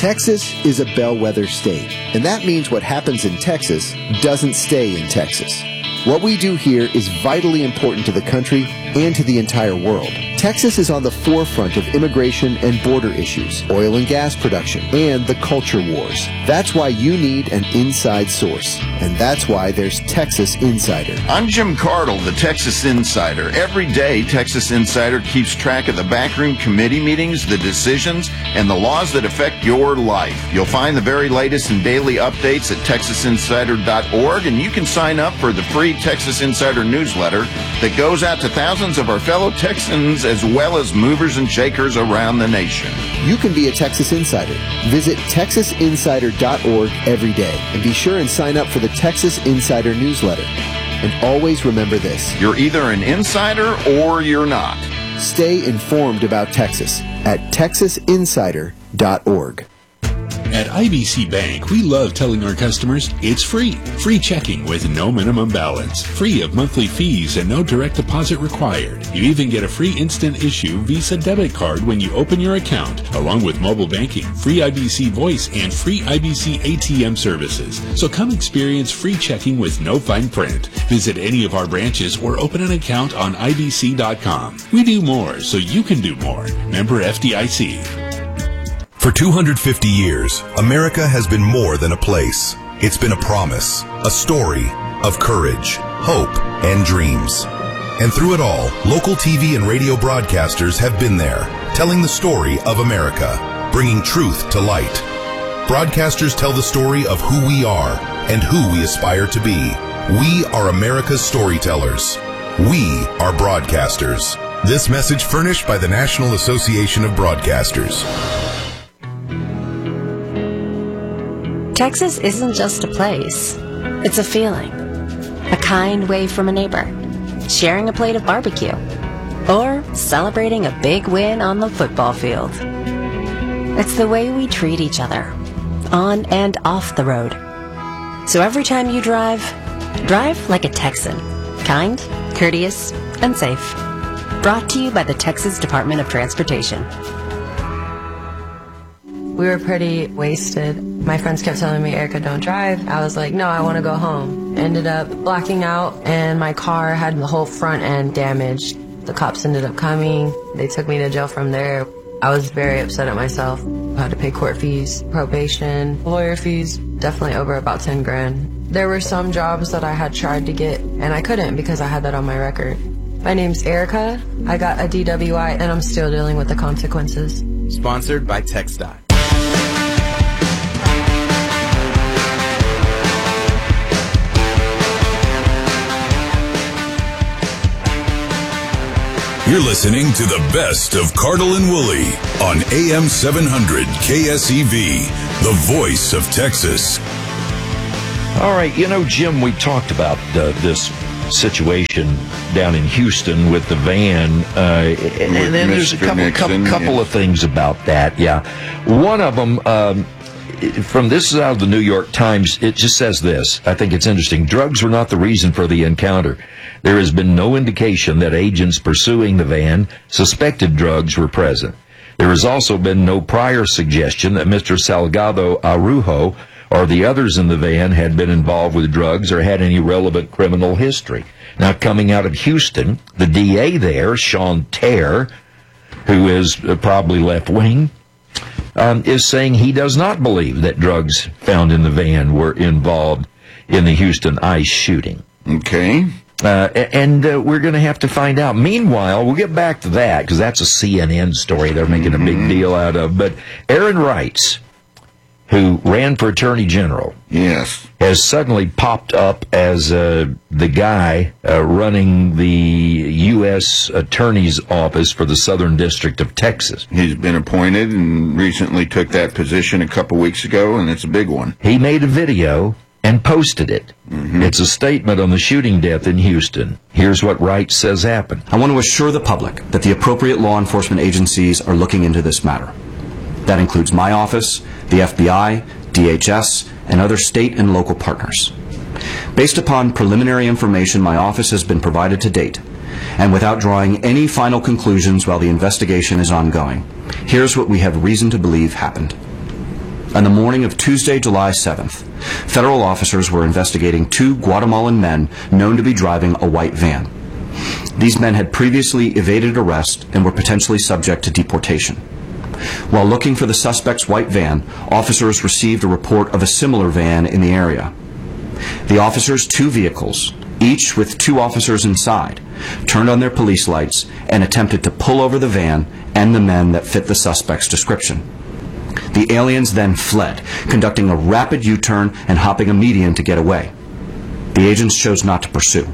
Texas is a bellwether state, and that means what happens in Texas doesn't stay in Texas. What we do here is vitally important to the country and to the entire world. Texas is on the forefront of immigration and border issues, oil and gas production, and the culture wars. That's why you need an inside source, and that's why there's Texas Insider. I'm Jim Cardle, the Texas Insider. Every day, Texas Insider keeps track of the backroom committee meetings, the decisions, and the laws that affect your life. You'll find the very latest and daily updates at texasinsider.org, and you can sign up for the free Texas Insider newsletter that goes out to thousands of our fellow Texans as well as movers and shakers around the nation. You can be a Texas Insider. Visit texasinsider.org every day and be sure and sign up for the Texas Insider newsletter. And always remember this: you're either an insider or you're not. Stay informed about Texas at texasinsider.org. At IBC Bank, we love telling our customers it's free. Free checking with no minimum balance. Free of monthly fees and no direct deposit required. You even get a free instant issue Visa debit card when you open your account, along with mobile banking, free IBC voice, and free IBC ATM services. So come experience free checking with no fine print. Visit any of our branches or open an account on IBC.com. We do more so you can do more. Member FDIC. For 250 years, America has been more than a place. It's been a promise, a story of courage, hope, and dreams. And through it all, local TV and radio broadcasters have been there, telling the story of America, bringing truth to light. Broadcasters tell the story of who we are and who we aspire to be. We are America's storytellers. We are broadcasters. This message furnished by the National Association of Broadcasters. Texas isn't just a place. It's a feeling. A kind wave from a neighbor. Sharing a plate of barbecue. Or celebrating a big win on the football field. It's the way we treat each other, on and off the road. So every time you drive like a Texan. Kind, courteous, and safe. Brought to you by the Texas Department of Transportation. We were pretty wasted. My friends kept telling me, Erica, don't drive. I was like, no, I want to go home. Ended up blacking out, and my car had the whole front end damaged. The cops ended up coming. They took me to jail from there. I was very upset at myself. I had to pay court fees, probation, lawyer fees, definitely over about 10 grand. There were some jobs that I had tried to get, and I couldn't because I had that on my record. My name's Erica. I got a DWI, and I'm still dealing with the consequences. Sponsored by TxDOT. You're listening to the best of Cardle and Woolley on AM 700 KSEV, the voice of Texas. All right, Jim, we talked about this situation down in Houston with the van, and then there's a couple of things about that. Yeah, one of them, this is out of the New York Times. It just says this. I think it's interesting. Drugs were not the reason for the encounter. There has been no indication that agents pursuing the van suspected drugs were present. There has also been no prior suggestion that Mr. Salgado Arujo or the others in the van had been involved with drugs or had any relevant criminal history. Now, coming out of Houston, the DA there, Sean Terr, who is probably left-wing, is saying he does not believe that drugs found in the van were involved in the Houston ICE shooting. Okay. And we're going to have to find out. Meanwhile, we'll get back to that because that's a CNN story they're making a big deal out of. But Aaron Reitz, who ran for Attorney General, yes, has suddenly popped up as the guy running the U.S. Attorney's Office for the Southern District of Texas. He's been appointed and recently took that position a couple weeks ago, and it's a big one. He made a video and posted it. It's a statement on the shooting death in Houston. Here's what Wright says happened. I want to assure the public that the appropriate law enforcement agencies are looking into this matter. That includes my office, the FBI, DHS, and other state and local partners. Based upon preliminary information my office has been provided to date, and without drawing any final conclusions while the investigation is ongoing, here's what we have reason to believe happened. On the morning of Tuesday, July 7th, federal officers were investigating 2 Guatemalan men known to be driving a white van. These men had previously evaded arrest and were potentially subject to deportation. While looking for the suspect's white van, officers received a report of a similar van in the area. The officers' 2 vehicles, each with 2 officers inside, turned on their police lights and attempted to pull over the van and the men that fit the suspect's description. The aliens then fled, conducting a rapid U-turn and hopping a median to get away. The agents chose not to pursue.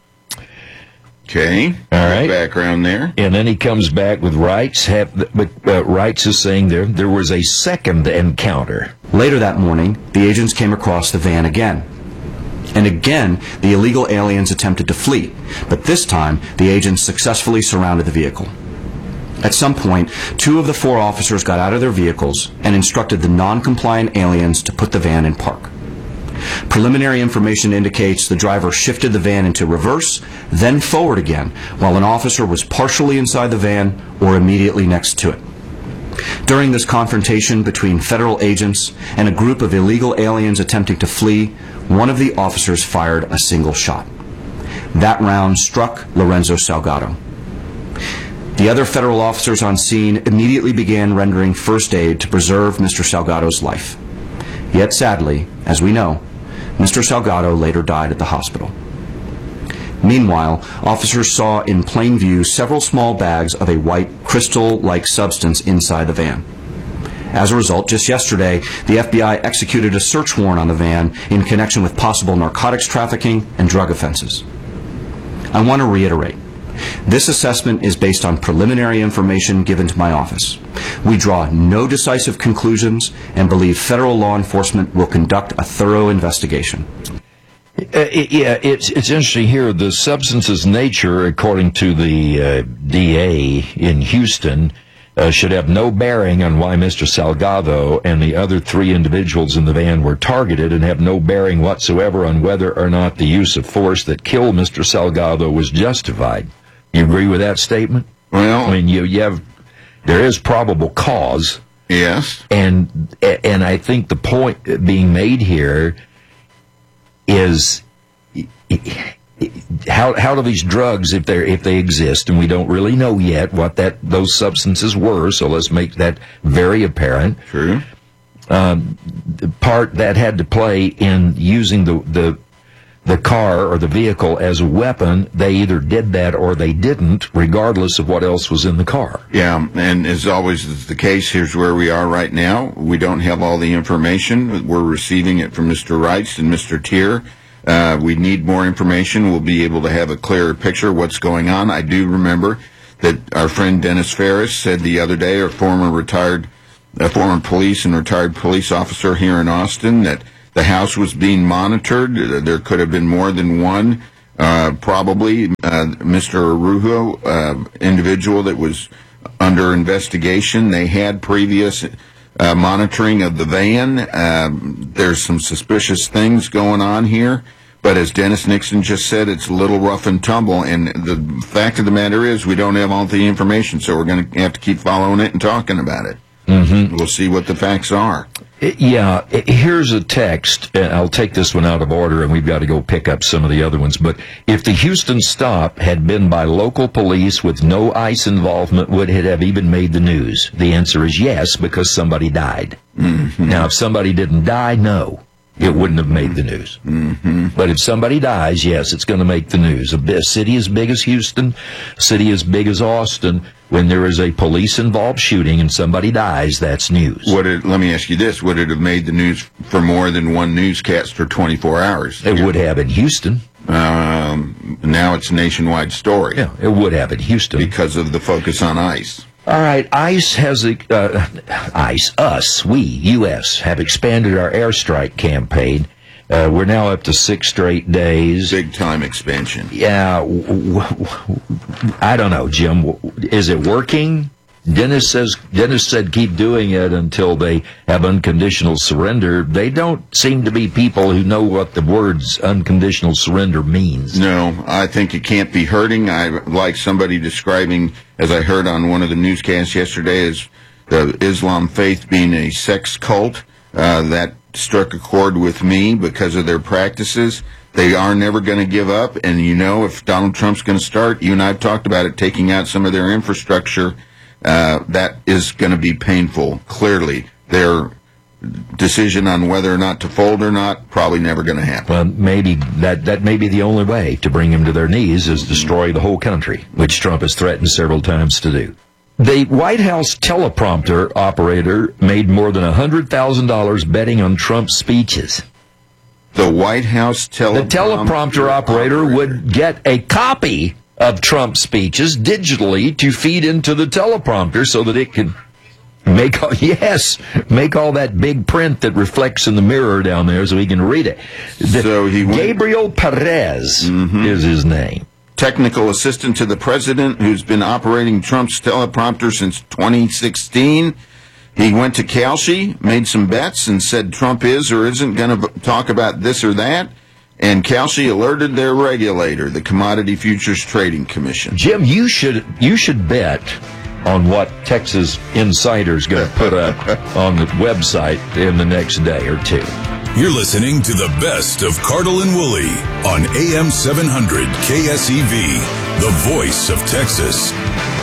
Okay. All right. Background there. And then he comes back with Reitz. Reitz is saying there was a second encounter. Later that morning, the agents came across the van again. And again, the illegal aliens attempted to flee, but this time, the agents successfully surrounded the vehicle. At some point, 2 of the 4 officers got out of their vehicles and instructed the non-compliant aliens to put the van in park. Preliminary information indicates the driver shifted the van into reverse, then forward again, while an officer was partially inside the van or immediately next to it. During this confrontation between federal agents and a group of illegal aliens attempting to flee, one of the officers fired a single shot. That round struck Lorenzo Salgado. The other federal officers on scene immediately began rendering first aid to preserve Mr. Salgado's life. Yet sadly, as we know, Mr. Salgado later died at the hospital. Meanwhile, officers saw in plain view several small bags of a white crystal-like substance inside the van. As a result, just yesterday, the FBI executed a search warrant on the van in connection with possible narcotics trafficking and drug offenses. I want to reiterate, this assessment is based on preliminary information given to my office. We draw no decisive conclusions and believe federal law enforcement will conduct a thorough investigation. It's interesting here. The substance's nature, according to the DA in Houston, should have no bearing on why Mr. Salgado and the other 3 individuals in the van were targeted, and have no bearing whatsoever on whether or not the use of force that killed Mr. Salgado was justified. You agree with that statement? Well, I mean, there is probable cause. Yes. And I think the point being made here is how do these drugs, if they exist, and we don't really know yet what those substances were, so let's make that very apparent. True. The part that had to play in using the car or the vehicle as a weapon, they either did that or they didn't, regardless of what else was in the car. Yeah, and as always is the case, here's where we are right now. We don't have all the information. We're receiving it from Mr. Reitz and Mr. Tier. We need more information. We'll be able to have a clearer picture of what's going on. I do remember that our friend Dennis Ferris said the other day, a former police and retired police officer here in Austin, that the house was being monitored. There could have been more than one. Probably Mr. Arujo, individual that was under investigation. They had previous monitoring of the van. There's some suspicious things going on here. But as Dennis Nixon just said, it's a little rough and tumble. And the fact of the matter is we don't have all the information, so we're going to have to keep following it and talking about it. Mm-hmm. We'll see what the facts are. Yeah, here's a text. I'll take this one out of order, and we've got to go pick up some of the other ones. But if the Houston stop had been by local police with no ICE involvement, would it have even made the news? The answer is yes, because somebody died. Mm-hmm. Now, if somebody didn't die, no, it wouldn't have made the news. Mm-hmm. But if somebody dies, yes, it's going to make the news. A city as big as Houston, a city as big as Austin, when there is a police-involved shooting and somebody dies, that's news. Let me ask you this. Would it have made the news for more than one newscast for 24 hours? It would have in Houston. Now it's a nationwide story. Yeah, it would have in Houston. Because of the focus on ICE. All right, ICE has we, U.S., have expanded our airstrike campaign. We're now up to 6 straight days. Big time expansion. Yeah, I don't know, Jim. Is it working? Dennis said keep doing it until they have unconditional surrender. They don't seem to be people who know what the words unconditional surrender means. No, I think it can't be hurting. I like somebody describing, as I heard on one of the newscasts yesterday, as the Islam faith being a sex cult. that struck a chord with me because of their practices. They are never going to give up, and if Donald Trump's going to start, you and I have talked about it, taking out some of their infrastructure, that is going to be painful. Clearly, their decision on whether or not to fold or not, probably never going to happen. Well, maybe that may be the only way to bring them to their knees is destroy the whole country, which Trump has threatened several times to do. The White House teleprompter operator made more than $100,000 betting on Trump's speeches. The White House teleprompter operator would get a copy of Trump's speeches digitally to feed into the teleprompter so that it could make all that big print that reflects in the mirror down there so he can read it. Gabriel Perez is his name. Technical assistant to the president who's been operating Trump's teleprompter since 2016. He went to Kalshi, made some bets, and said Trump is or isn't going to talk about this or that. And Kalshi alerted their regulator, the Commodity Futures Trading Commission. Jim, you should bet on what Texas Insider's going to put up on the website in the next day or two. You're listening to the best of Cardle and Woolley on AM 700 KSEV, the voice of Texas.